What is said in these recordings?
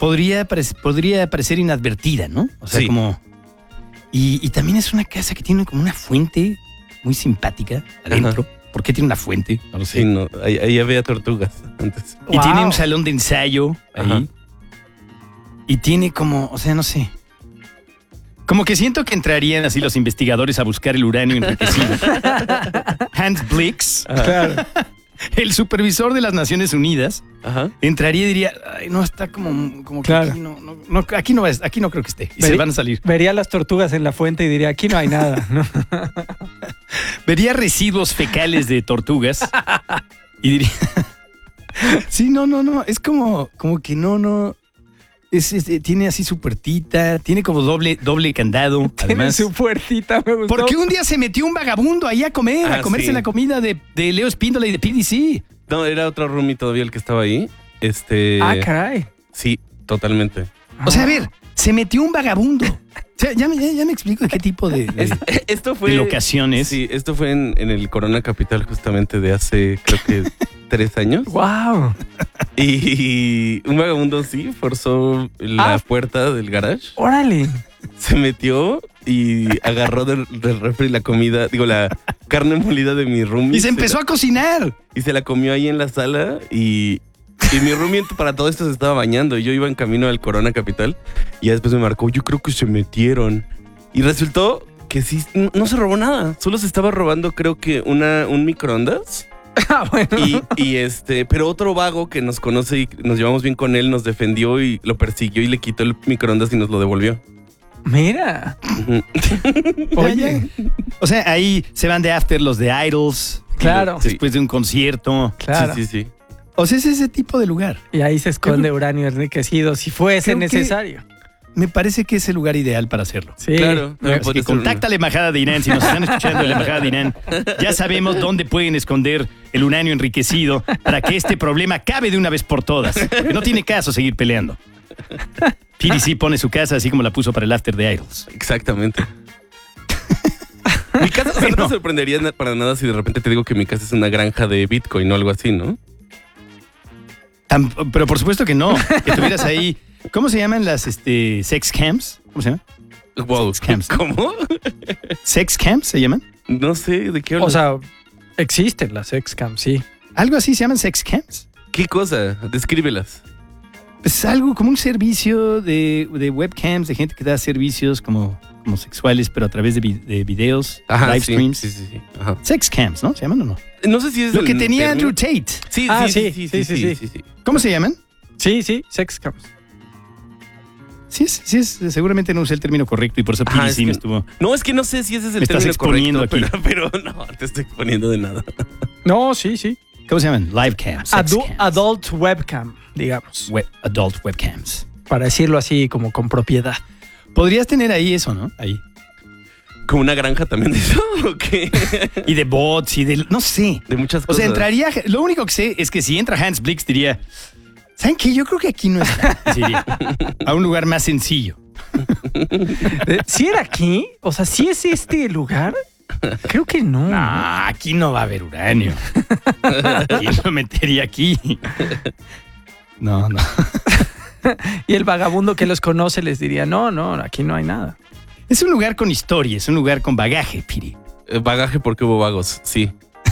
podría parecer inadvertida, ¿no? O sea, Sí. como... Y también es una casa que tiene como una fuente muy simpática adentro. ¿Por qué tiene una fuente? No lo sé. Sí, no, ahí había tortugas antes. Y Wow. tiene un salón de ensayo ahí. Ajá. Y tiene como, o sea, no sé. Como que siento que entrarían así los investigadores a buscar el uranio enriquecido. Hans Blix, Claro. el supervisor de las Naciones Unidas, Ajá. entraría y diría, ay, no, está como que Claro. aquí no creo que esté. Y se Veri- van a salir. Vería las tortugas en la fuente y diría, aquí no hay nada, ¿no? Vería residuos fecales de tortugas y diría, sí, no, es como que no. Tiene así su puertita, tiene como doble candado. Tiene Además, su puertita, me gustó. porque un día se metió un vagabundo ahí a comerse sí. la comida de Leo Espíndola y de PDC. No, era otro roomie todavía el que estaba ahí. Ah, caray. Sí, totalmente. O sea, a ver, se metió un vagabundo. O sea, ya me explico de qué tipo de Esto fue. de locaciones. Sí, esto fue en el Corona Capital justamente de hace, creo que 3 años. Wow. Y un vagabundo sí forzó la puerta del garage, Órale. se metió y agarró del refri la comida, digo, la carne molida de mi roomie. Y se empezó a cocinar. Y se la comió ahí en la sala y mi roomie para todo esto se estaba bañando. Y yo iba en camino al Corona Capital y ya después me marcó, yo creo que se metieron. Y resultó que sí, no se robó nada. Solo se estaba robando, creo que un microondas. Ah, bueno. Pero otro vago que nos conoce y nos llevamos bien con él, nos defendió y lo persiguió y le quitó el microondas y nos lo devolvió. Mira. Ujú. Oye. O sea, ahí se van de after los de Idols. Claro. Sí. Después de un concierto. Claro. Sí. O sea, es ese tipo de lugar. Y ahí se esconde uranio enriquecido si fuese Creo que- necesario. Me parece que es el lugar ideal para hacerlo. Sí. Claro. Así que contacta a la Embajada de Irán. Si nos están escuchando de la Embajada de Irán, ya sabemos dónde pueden esconder el uranio enriquecido para que este problema acabe de una vez por todas. Porque no tiene caso seguir peleando. PDC pone su casa así como la puso para el after de Idols. Exactamente. Mi casa, o sea, no te sorprendería para nada si de repente te digo que mi casa es una granja de Bitcoin o algo así, ¿no? Pero por supuesto que no. Que tuvieras ahí. ¿Cómo se llaman las sex camps? ¿Cómo se llaman? Wow. Sex camps. ¿Cómo? ¿Sex camps se llaman? No sé de qué hablas. O sea, existen las excam, sí. Algo así se llaman sex camps. ¿Qué cosa? Descríbelas. Es algo como un servicio de webcams, de gente que da servicios como sexuales, pero a través de videos, live sí, streams. Sí. Ajá. Sex camps, ¿no? ¿Se llaman o no? No sé si es Lo que el tenía término. Andrew Tate. Sí, Ah, sí. sí. ¿Cómo se llaman? Sí, sexcams. Sí, es, seguramente no usé el término correcto y por eso Ajá, PDC es que- me estuvo. No, es que no sé si ese es Me el estás término exponiendo correcto, aquí. pero no, te estoy exponiendo de nada. No, sí. ¿Cómo se llaman? Live cams. Sex cams. Adult webcam, digamos. Adult webcams. Para decirlo así, como con propiedad. Podrías tener ahí eso, ¿no? Ahí. ¿Como una granja también de eso o qué? Y de bots y de... No sé. De muchas O cosas. sea, entraría... Lo único que sé es que si entra Hans Blix diría... ¿Saben qué? Yo creo que aquí no está. Diría, a un lugar más sencillo. ¿Sí era aquí? O sea, ¿sí es este lugar? Creo que no. No, aquí no va a haber uranio. ¿Quién lo metería aquí? No. Y el vagabundo que los conoce les diría, no, aquí no hay nada. Es un lugar con historia, es un lugar con bagaje, Piri. Bagaje porque hubo vagos, sí.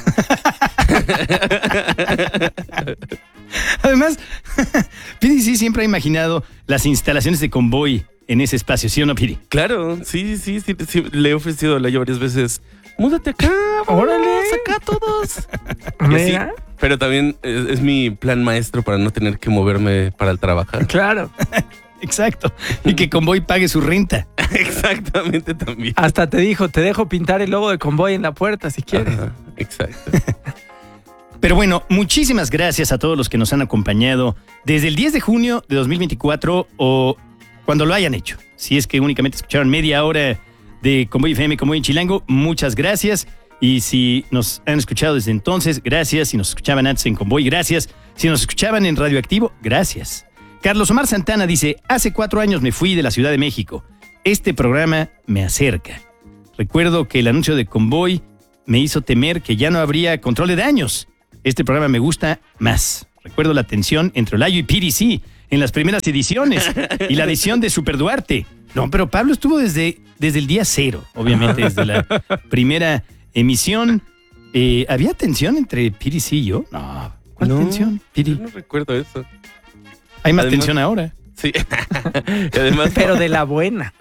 Además, PDC siempre ha imaginado las instalaciones de Convoy en ese espacio, ¿sí o no, Piri? Claro, sí. Le he ofrecido a Layo varias veces. Múdate acá, Órale. vámonos acá todos. Y así, Mira. pero también es mi plan maestro para no tener que moverme para el trabajar. Claro. Exacto. Y que Convoy pague su renta. Exactamente también. Hasta te dijo, te dejo pintar el logo de Convoy en la puerta si quieres. Ajá, exacto. Pero bueno, muchísimas gracias a todos los que nos han acompañado desde el 10 de junio de 2024 o cuando lo hayan hecho. Si es que únicamente escucharon media hora de Convoy FM, Convoy en Chilango, muchas gracias. Y si nos han escuchado desde entonces, gracias. Si nos escuchaban antes en Convoy, gracias. Si nos escuchaban en Radioactivo, gracias. Carlos Omar Santana dice, hace 4 años me fui de la Ciudad de México. Este programa me acerca. Recuerdo que el anuncio de Convoy me hizo temer que ya no habría control de daños. Este programa me gusta más. Recuerdo la tensión entre Olayo y PDC en las primeras ediciones y la edición de Super Duarte. No, pero Pablo estuvo desde el día cero, obviamente, desde la primera emisión. ¿Había tensión entre Piris y yo? No. ¿Cuál tensión, Piri? Yo no recuerdo eso. Hay más tensión ahora. Sí. Y además, Pero de la buena.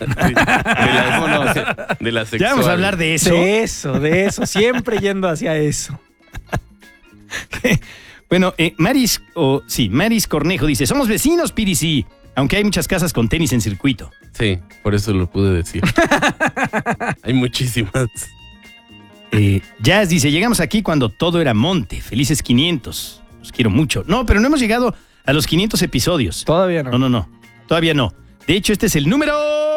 de la sexual. Ya vamos a hablar de eso. De eso. Siempre yendo hacia eso. Bueno, Maris Cornejo dice, somos vecinos, Piri, sí, aunque hay muchas casas con tenis en circuito. Sí, por eso lo pude decir. Hay muchísimas. Jazz dice, llegamos aquí cuando todo era monte, felices 500, los quiero mucho. No, pero no hemos llegado a los 500 episodios. Todavía no. No, todavía no. De hecho, este es el número...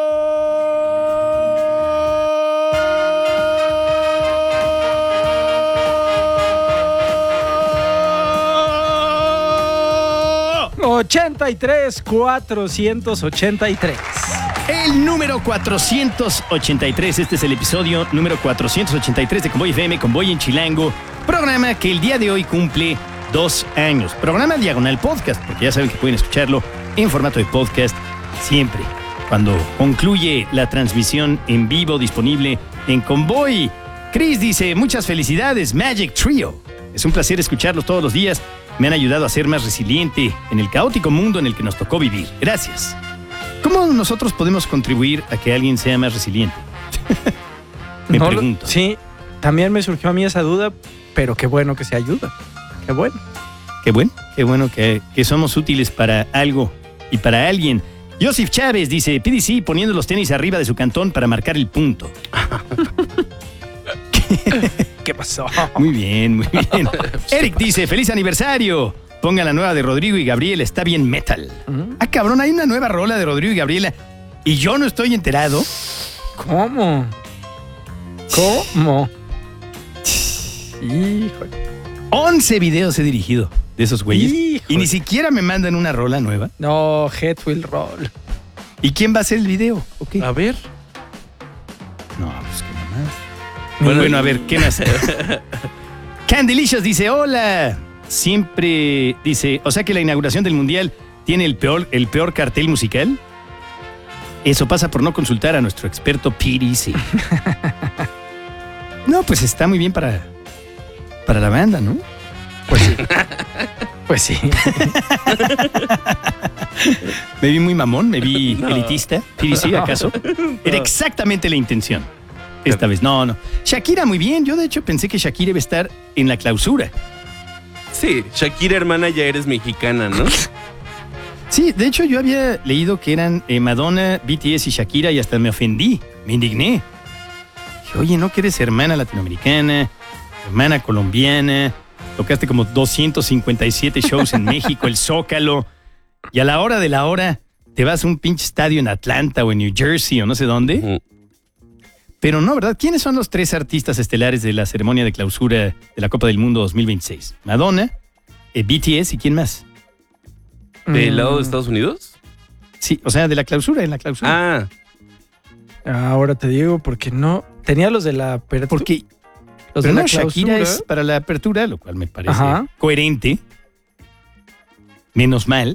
83,483. El número 483, este es el episodio número 483 de Convoy FM, Convoy en Chilango, programa que el día de hoy cumple 2 años. Programa diagonal podcast, porque ya saben que pueden escucharlo en formato de podcast siempre, cuando concluye la transmisión en vivo disponible en Convoy. Chris dice, muchas felicidades, Magic Trio. Es un placer escucharlos todos los días. Me han ayudado a ser más resiliente en el caótico mundo en el que nos tocó vivir. Gracias. ¿Cómo nosotros podemos contribuir a que alguien sea más resiliente? Me pregunto. Sí, también me surgió a mí esa duda, pero qué bueno que se ayuda. Qué bueno. Qué bueno que somos útiles para algo y para alguien. Joseph Chávez dice, PDC poniendo los tenis arriba de su cantón para marcar el punto. ¿Qué pasó? Muy bien. Eric dice, feliz aniversario. Ponga la nueva de Rodrigo y Gabriela, está bien metal. Ah, cabrón, hay una nueva rola de Rodrigo y Gabriela y yo no estoy enterado. ¿Cómo? Híjole. 11 videos he dirigido de esos güeyes. Híjole. Y ni siquiera me mandan una rola nueva. No, Head Will Roll. ¿Y quién va a hacer el video? Okay. A ver. No, pues qué nomás. Bueno, Bueno, a ver, ¿qué más? Candelicious dice, hola. Siempre dice, o sea que la inauguración del Mundial tiene el peor cartel musical. Eso pasa por no consultar a nuestro experto PDC. No, pues está muy bien para la banda, ¿no? Pues sí. Me vi muy mamón, me vi elitista. PDC, ¿acaso? Era exactamente la intención. Esta vez, no. Shakira, muy bien. Yo, de hecho, pensé que Shakira iba a estar en la clausura. Sí, Shakira, hermana, ya eres mexicana, ¿no? Sí, de hecho, yo había leído que eran Madonna, BTS y Shakira y hasta me ofendí, me indigné. Dije, oye, ¿no que eres hermana latinoamericana, hermana colombiana? Tocaste como 257 shows en México, el Zócalo, y a la hora de la hora te vas a un pinche estadio en Atlanta o en New Jersey o no sé dónde. Pero no, ¿verdad? ¿Quiénes son los 3 artistas estelares de la ceremonia de clausura de la Copa del Mundo 2026? Madonna, BTS y ¿quién más? ¿Del lado de Estados Unidos? Sí, o sea, de la clausura, en la clausura. Ahora te digo, porque no. Tenía los de la apertura. Porque los pero de la no, Shakira clausura es para la apertura, lo cual me parece Ajá. coherente. Menos mal.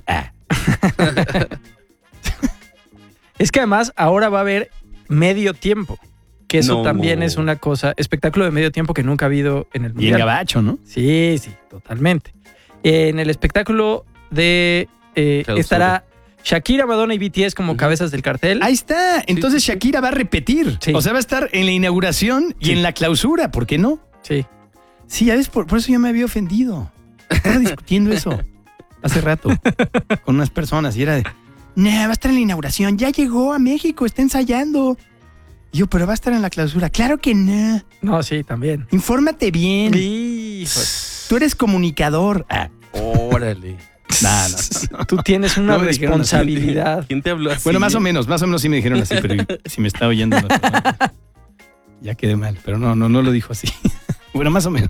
Es que además ahora va a haber medio tiempo. Que eso también es una cosa, espectáculo de medio tiempo que nunca ha habido en el Bien Mundial. gabacho, ¿no? Sí, totalmente. En el espectáculo de estará Shakira, Madonna y BTS como cabezas del cartel. Ahí está. Entonces Shakira va a repetir. Sí. O sea, va a estar en la inauguración y en la clausura. ¿Por qué no? Sí. Sí, ya ves, por eso yo me había ofendido. Estaba discutiendo eso hace rato con unas personas y era de, va a estar en la inauguración. Ya llegó a México, está ensayando. Y yo, pero va a estar en la clausura. Claro que no. No, sí, también. Infórmate bien. Híjole. Tú eres comunicador. Órale. No. Tú tienes una No me dijeron así. responsabilidad. ¿Quién te habló así? Bueno, más o menos sí me dijeron así, pero si me está oyendo. Ya quedé mal, pero no lo dijo así. Bueno, más o menos.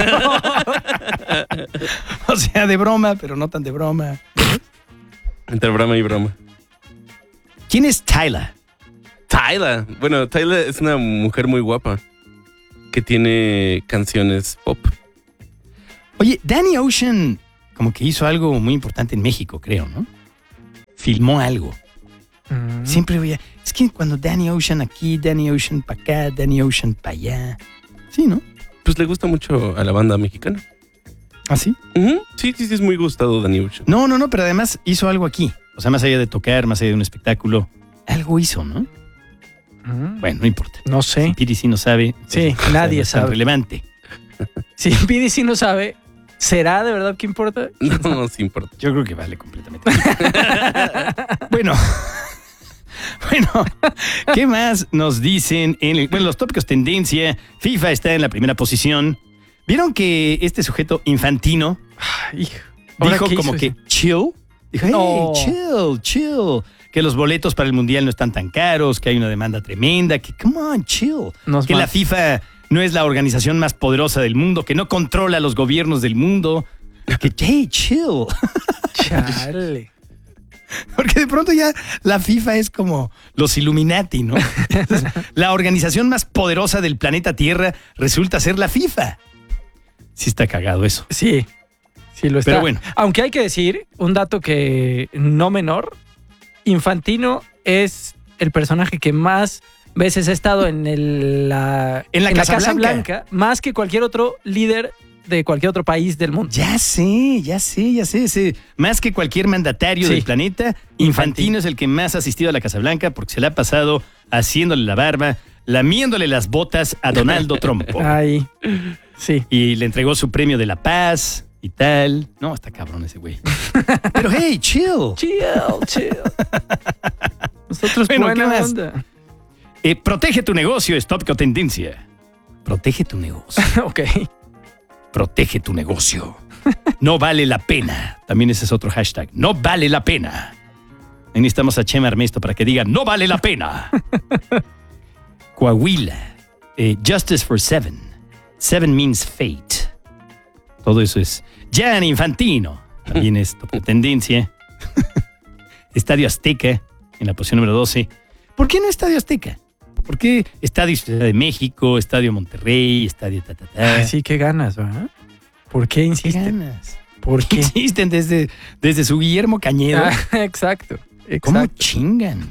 O sea, de broma, pero no tan de broma. Entre broma y broma. ¿Quién es Tyla? Tyla. Bueno, Tyla es una mujer muy guapa que tiene canciones pop. Oye, Danny Ocean como que hizo algo muy importante en México, creo, ¿no? filmó algo. Siempre voy a... Es que cuando Danny Ocean aquí, Danny Ocean para acá, Danny Ocean para allá. Sí, ¿no? Pues le gusta mucho a la banda mexicana. ¿Ah, sí? Sí, es muy gustado Danny Ocean. No, pero además hizo algo aquí. O sea, más allá de tocar, más allá de un espectáculo, algo hizo, ¿no? Bueno, no importa. No sé. Si PDC no sabe, Sí, nadie no es tan sabe. relevante. Si PDC no sabe, ¿será de verdad que importa? No, sí importa. Yo creo que vale completamente. Bueno, ¿qué más nos dicen? Los tópicos tendencia. FIFA está en la primera posición. ¿Vieron que este sujeto Infantino Ay, ¿ahora dijo qué como hizo que eso? chill? Dijo, hey, No. chill. Que los boletos para el Mundial no están tan caros, que hay una demanda tremenda, que come on, chill. Nos Que va- la FIFA no es la organización más poderosa del mundo, que no controla los gobiernos del mundo. Que, hey, chill. Chale. Porque de pronto ya la FIFA es como los Illuminati, ¿no? Entonces, la organización más poderosa del planeta Tierra resulta ser la FIFA. Sí está cagado eso. Sí lo está. Pero bueno. Aunque hay que decir, un dato que no menor, Infantino es el personaje que más veces ha estado en la Casa Blanca, más que cualquier otro líder de cualquier otro país del mundo. Ya sé. Más que cualquier mandatario Sí. del planeta, Infantino es el que más ha asistido a la Casa Blanca porque se la ha pasado haciéndole la barba, lamiéndole las botas a Donaldo Trump. Ahí. Sí. Y le entregó su premio de la paz y tal. No, está cabrón ese güey. Pero hey, chill. Chill. Nosotros Bueno, buena ¿qué más? onda. Protege tu negocio, es tópico tendencia. Protege tu negocio. Ok. Protege tu negocio. No vale la pena. También ese es otro hashtag. No vale la pena. Ahí necesitamos a Chema Armesto para que diga no vale la pena. Coahuila. Justice for Seven. Seven means fate. Todo eso es. Gianni Infantino. También es tópico tendencia. Estadio Azteca en la posición número 12. ¿Por qué no Estadio Azteca? ¿Por qué Estadio Ciudad de México, Estadio Monterrey, Estadio Así que ganas, ¿verdad? ¿Por qué ¿Qué insisten? ganas? ¿Por qué? Insisten desde su Guillermo Cañedo. Exacto. ¿Cómo chingan?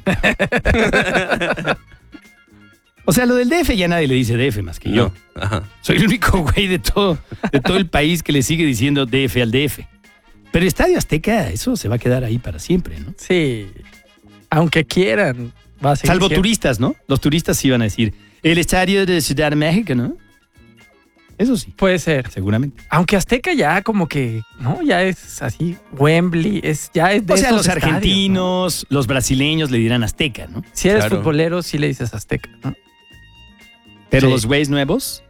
O sea, lo del DF ya nadie le dice DF más que yo. No. Ajá. Soy el único güey de todo el país que le sigue diciendo DF al DF. Pero Estadio Azteca, eso se va a quedar ahí para siempre, ¿no? Sí. Aunque quieran, va a seguir Salvo siendo. turistas, ¿no? Los turistas sí van a decir, el Estadio de Ciudad de México, ¿no? Eso sí, Puede ser. seguramente. Aunque Azteca ya como que, ¿no? Ya es así, Wembley, ya es de O sea, esos los estadios, argentinos, los brasileños le dirán Azteca, ¿no? ¿no? Si eres Claro. futbolero, sí le dices Azteca, ¿no? Pero Sí. los güeyes nuevos.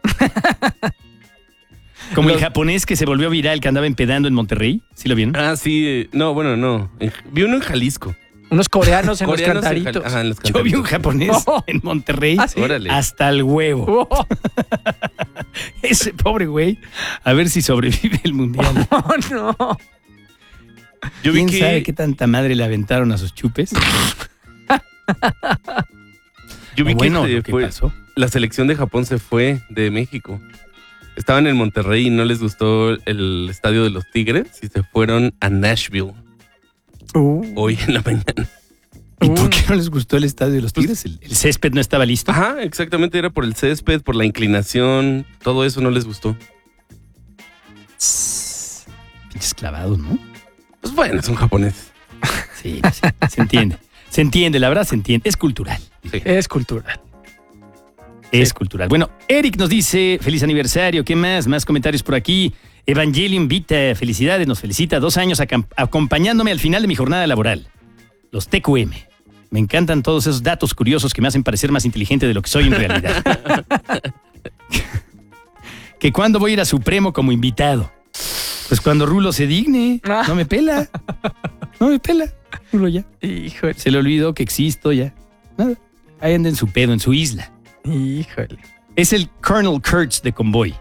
Como el Los- japonés que se volvió viral, que andaba empedando en Monterrey. ¿Sí lo vieron? Ah, sí. No, bueno, no. Vi uno en Jalisco. Unos coreanos en Coreanos los cantaritos. Ajá, en los Yo vi un cantaritos. japonés Oh. en Monterrey Ah, ¿sí? Órale. hasta el huevo. Oh, Ese pobre güey. A ver si sobrevive el mundial. no. Yo vi ¿Quién sabe que, qué tanta madre le aventaron a sus chupes? yo vi O que bueno, se lo que fue- pasó. la selección de Japón se fue de México. Estaban en Monterrey y no les gustó el estadio de los Tigres y se fueron a Nashville hoy en la mañana. ¿Y por qué no les gustó el estadio de los Tigres? ¿El césped no estaba listo? Ajá, exactamente. Era por el césped, por la inclinación. Todo eso no les gustó. Pinches clavados, ¿no? Pues bueno, son japoneses. Sí, sí, se entiende. Se entiende, la verdad se entiende. Es cultural. Sí. Es cultural. Es cultural. Bueno, Eric nos dice, feliz aniversario, ¿qué más? Más comentarios por aquí. Evangelion Vita, felicidades, nos felicita. 2 años acompañándome al final de mi jornada laboral. Los TQM. Me encantan todos esos datos curiosos que me hacen parecer más inteligente de lo que soy en realidad. Que cuando voy a ir a Supremo como invitado. Pues cuando Rulo se digne. No me pela. No me pela. Rulo ya. Híjole, Se le olvidó que existo ya. Nada. Ahí anda en su pedo, en su isla. híjole. Es el Colonel Kurtz de Convoy.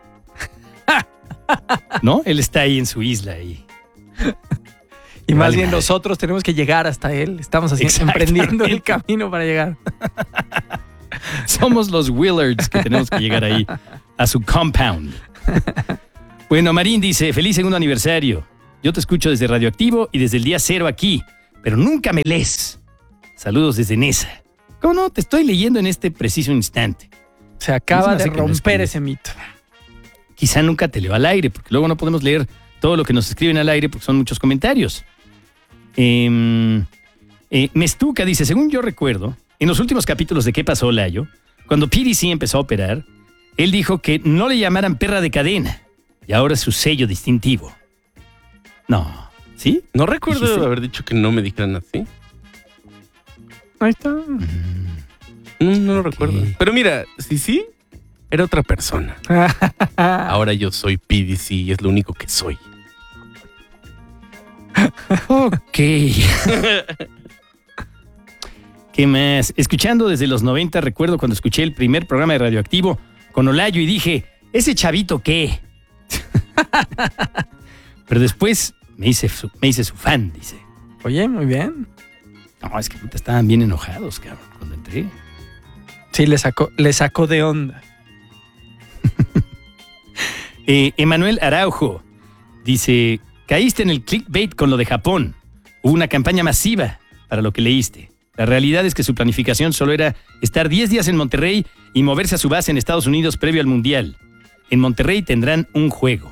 ¿No? Él está ahí en su isla. Y Y más Vale bien madre. nosotros tenemos que llegar hasta él. Estamos así Exactamente. emprendiendo el camino para llegar. somos los Willards que tenemos que llegar ahí a su compound. Bueno, Marín dice, feliz segundo aniversario. Yo te escucho desde Radioactivo y desde el día 0 aquí. pero nunca me lees. Saludos desde Nesa. ¿Cómo no? Te estoy leyendo en este preciso instante. Se acaba de que no romper escribe. ese mito. Quizá nunca te leo al aire, porque luego no podemos leer todo lo que nos escriben al aire porque son muchos comentarios. Mestuca dice, según yo recuerdo, en los últimos capítulos de ¿Qué pasó, Layo? Cuando PDC empezó a operar, él dijo que no le llamaran perra de cadena. Y ahora es su sello distintivo. No, ¿sí? No recuerdo ¿Dijiste? haber dicho que no me dijeran así. Ahí está. No lo recuerdo. Pero mira, sí, era otra persona. Ahora yo soy PDC y es lo único que soy. Ok. ¿Qué más? Escuchando desde los 90, recuerdo cuando escuché el primer programa de Radioactivo con Olayo y dije, ¿ese chavito qué? Pero después me hice su fan, dice. Oye, muy bien. No, es que puta, estaban bien enojados, cabrón, cuando entré. Sí, le sacó de onda. Emanuel Araujo dice, caíste en el clickbait con lo de Japón. Hubo una campaña masiva para lo que leíste. La realidad es que su planificación solo era estar 10 días en Monterrey y moverse a su base en Estados Unidos previo al Mundial. En Monterrey tendrán un juego.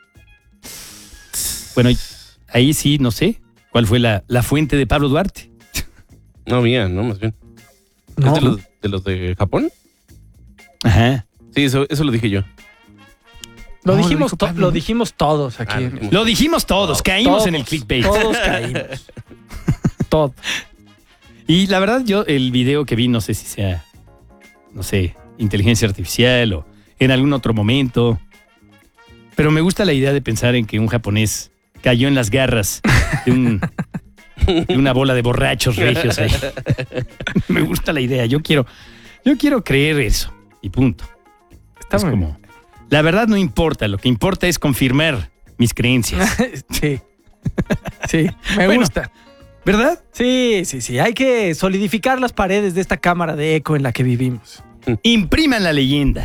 Bueno, ahí sí, no sé cuál fue la fuente de Pablo Duarte. No, mía, no, más bien. No. ¿Es de los de Japón? Ajá. Sí, eso lo dije yo. Lo, No, dijimos lo dijo Pablo. lo dijimos todos aquí. Ah, Lo dijimos todos, caímos Todos, en el clickbait. Todos caímos. Todos. Y la verdad, yo el video que vi, no sé si sea, no sé, inteligencia artificial o en algún otro momento. Pero me gusta la idea de pensar en que un japonés cayó en las garras de una bola de borrachos regios ahí. Me gusta la idea. Yo quiero creer eso. Y punto. Está Es muy como, la verdad no importa. Lo que importa es confirmar mis creencias. Sí. Sí, me Bueno. gusta. ¿Verdad? Sí. Hay que solidificar las paredes de esta cámara de eco en la que vivimos. Impriman la leyenda.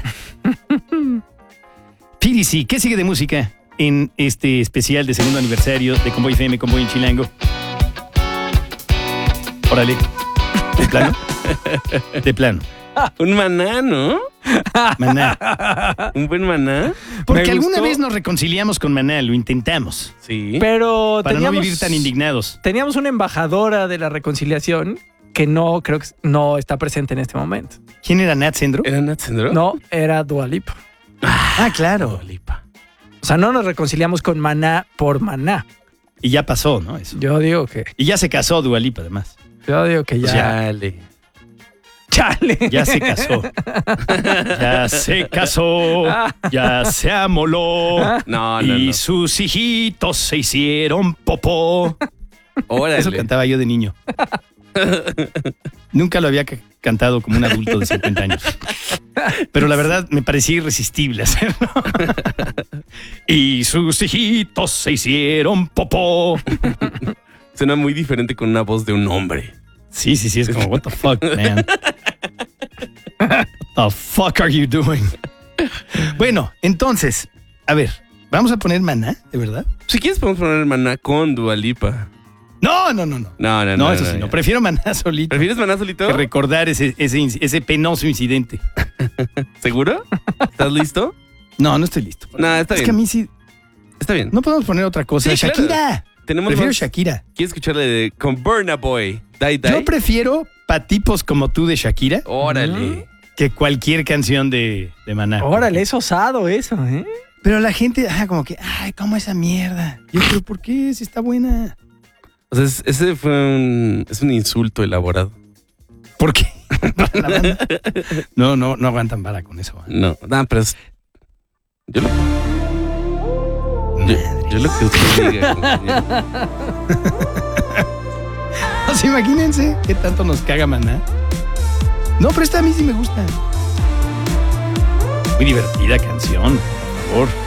PDC, ¿qué sigue de música en este especial de segundo aniversario de Convoy FM, Convoy en Chilango? Órale. ¿De plano? De plano. Un maná, ¿no? Maná. Un buen maná. Porque Me alguna gustó. vez nos reconciliamos con Maná, lo intentamos. Sí. Pero Para no vivir tan indignados. Teníamos una embajadora de la reconciliación que no creo que no está presente en este momento. ¿Quién era Nat Sendro? ¿Era Nat Sendro? No, era Dua Lipa. Ah, claro. Lipa. O sea, no nos reconciliamos con Maná por Maná. Y ya pasó, ¿no? Eso. Yo digo que Y ya se casó Dua Lipa, además. ya. Chale. Chale. Ya se casó. Ya se casó. Ya se amoló. No. Y sus hijitos se hicieron popó. Órale. Eso cantaba yo de niño. Nunca lo había cantado como un adulto de 50 años. Pero la verdad me parecía irresistible hacerlo. Y sus hijitos se hicieron popó. Suena muy diferente con una voz de un hombre. Sí, es como, what the fuck, man? What the fuck are you doing? Bueno, entonces, a ver, ¿vamos a poner Maná, de verdad? Si quieres podemos poner maná con Dua Lipa. No. No, Eso sí, no. Prefiero Maná solito ¿Prefieres maná solito? que recordar ese penoso incidente. ¿Seguro? ¿Estás listo? No estoy listo. No, está Es bien. que a mí sí, Está bien. no podemos poner otra cosa. Sí, claro. Shakira. Tenemos Prefiero más. Shakira. ¿Quieres escucharle con Burna Boy? Die. Yo prefiero pa' tipos como tú de Shakira Órale. que cualquier canción de Maná. Órale, es osado eso, ¿eh? Pero la gente, como que, ay, ¿cómo esa mierda? Yo, pero ¿por qué? Si está buena. O sea, ese es un insulto elaborado. ¿Por qué? ¿La banda? No aguantan vara con eso. No, pero es... Yo lo que usted diga, compañero. O sea, imagínense qué tanto nos caga Maná. No, pero esta a mí sí me gusta. Muy divertida canción, por favor.